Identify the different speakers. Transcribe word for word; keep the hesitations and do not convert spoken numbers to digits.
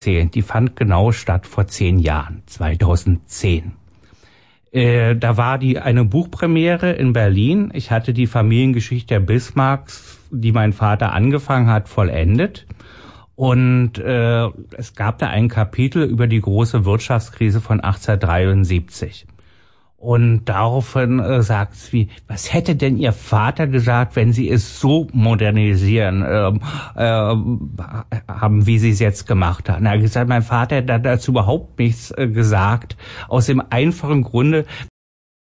Speaker 1: Die fand genau statt vor zehn Jahren, zweitausendzehn. Äh, da war die eine Buchpremiere in Berlin. Ich hatte die Familiengeschichte der Bismarcks, die mein Vater angefangen hat, vollendet. Und äh, es gab da ein Kapitel über die große Wirtschaftskrise von achtzehnhundertdreiundsiebzig. Und daraufhin äh, sagt sie, was hätte denn Ihr Vater gesagt, wenn Sie es so modernisieren äh, äh, haben, wie Sie es jetzt gemacht haben? Er hat gesagt, mein Vater hat dazu überhaupt nichts äh, gesagt, aus dem einfachen Grunde,